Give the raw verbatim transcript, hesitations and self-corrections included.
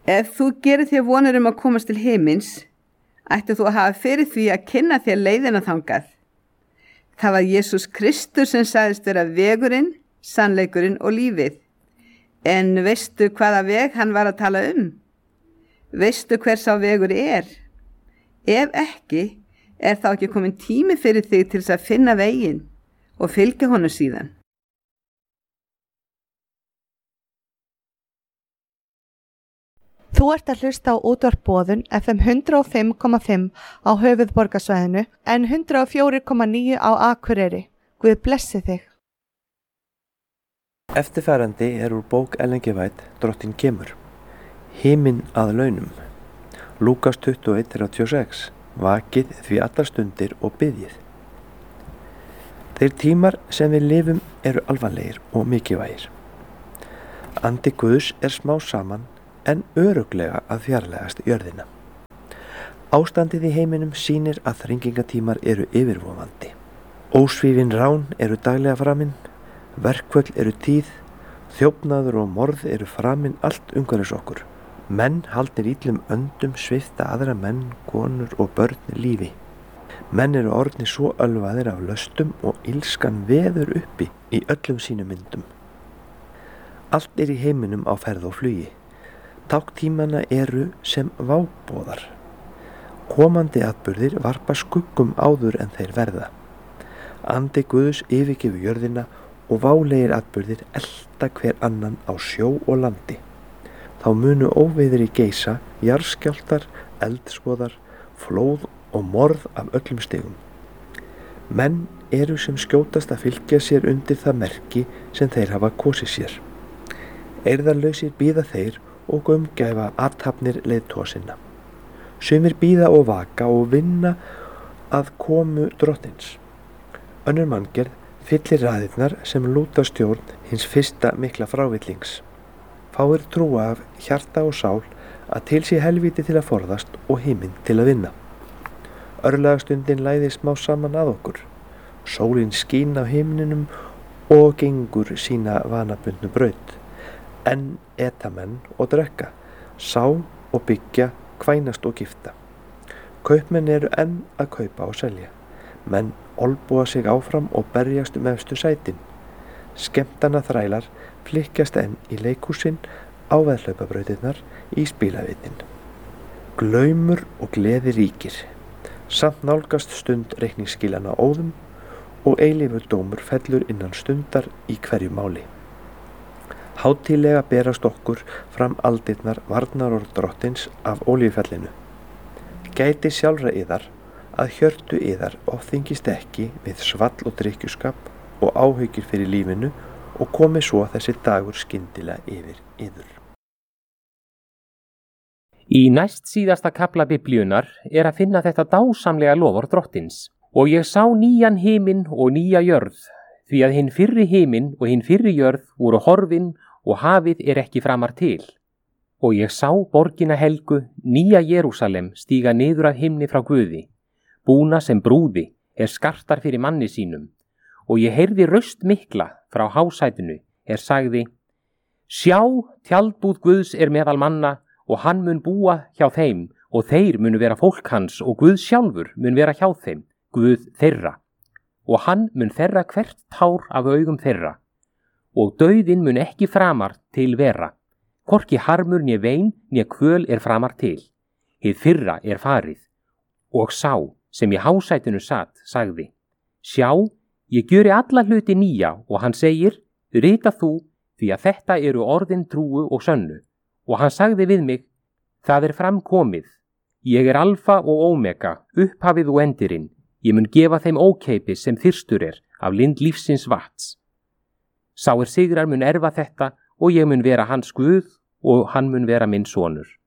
Ef þú gerir þér vonir um að komast til himins, ættu þú að hafa fyrir því að kynna þér leiðina þangað. Það var Jesús Kristur sem sagðist vera vegurinn, sannleikurinn og lífið. En veistu hvaða veg hann var að tala um? Veistu hver sá vegur er? Ef ekki, er þá ekki komin tími fyrir þig til þess að finna veginn og fylgja honum síðan. Þú ert að hlusta á útvarp Boðun F M hundrað og fimm komma fimm á höfuðborgarsvæðinu en hundrað og fjögur komma níu á Akureyri. Guð blessi þig. Eftirfarandi er úr bók Ellen G. White, Drottinn kemur. Himinn að launum. Lúkas tuttugu og eitt þrjátíu og sex. Vakið því allar stundir og biðjið. Þeir tímar sem við lifum eru alvarlegir og mikilvægir. Andi Guðs er smá saman en örugglega að fjarlægast jörðina. Ástandið í heiminum sýnir að þrengingatímar eru yfirvofandi. Ósvífin rán eru daglega framinn, verkföll eru tíð, þjófnaður og morð eru framinn allt umhverfis okkur. Menn haldnir illum öndum svipta aðra menn, konur og börn lífi. Menn eru orðnir svo ölvaðir af löstum og illskan veður uppi í öllum sínum myndum. Allt er í heiminum á ferð og flugi. Tákntímanna eru sem váboðar. Komandi atburðir varpa skuggum áður en þeir verða. Andi Guðs yfirgefur jörðina og válegir atburðir elta hver annan á sjó og landi. Þá munu óveðri geisa, jarðskjálftar, eldskoðar, flóð og morð af öllum stigum. Menn eru sem skjótast að fylgja sér undir það merki sem þeir hafa kosið sér. Eirðarlausir bíða þeir og gaumgæfa athafnir leiðtoga sinna. Sumir bíða og vaka og vinna að komu drottins. Önnur manngerð fyllir raðirnar sem lúta stjórn hins fyrsta mikla frávillings. Fáir trúa af hjarta og sál að til sé helvíti til að forðast og himinn til að vinna. Örlagastundin læðir smá saman að okkur. Sólin skín á himninum og gengur sína vanabundnu braut. Enn eta menn og drekka, sá og byggja, kvænast og gifta. Kaupmenn eru enn að kaupa og selja. Menn olbúa sig áfram og berjast um efstu sætin. Skemmtana þrælar flykkjast enn í leikhúsin, á veðhlaupabrautirnar, í spílavitin. Glaumur og gleði ríkir. Samt nálgast stund reikningsskilana óðum og eilífur dómur fellur innan stundar í hverju máli. Hátíðlega berast okkur fram aldirnar varnarorð drottins af olíufellinu. Gæti sjálfra yðar að hjörtu yðar ofþyngist ekki við svall og drykkjuskap og áhyggjur fyrir lífinu og komi svo þessi dagur skyndilega yfir yður. Í næst síðasta kafla Biblíunnar er að finna þetta dásamlega loforð drottins. Og ég sá nýjan himinn og nýja jörð, því að hinn fyrri himinn og hinn fyrri jörð voru horfin og hafið er ekki framar til. Og ég sá borgina helgu, nýja Jerúsalem, stíga niður af himni frá Guði, búna sem brúði er skartar fyrir manni sínum. Og ég heyrði röst mikla frá hásætinu er sagði: Sjá, tjaldbúð Guðs er meðal manna og hann mun búa hjá þeim og þeir munu vera fólk hans og Guð sjálfur mun vera hjá þeim, Guð þeirra. Og hann mun þerra hvert tár af augum þeirra. Og dauðinn mun ekki framar til vera, hvorki harmur né vein né kvöl er framar til. Hið fyrra er farið. Og sá, sem í hásætinu sat, sagði: Sjá, ég gjöri alla hluti nýja, og hann segir: Rita þú, því að þetta eru orðin trúu og sönnu. Og hann sagði við mig: Það er framkomið. Ég er alfa og omega, upphafið og endirinn. Ég mun gefa þeim ókeipis sem þyrstur er af lind lífsins vats. Sá er sigrar mun erfa þetta og ég mun vera hans Guð og hann mun vera minn sonur.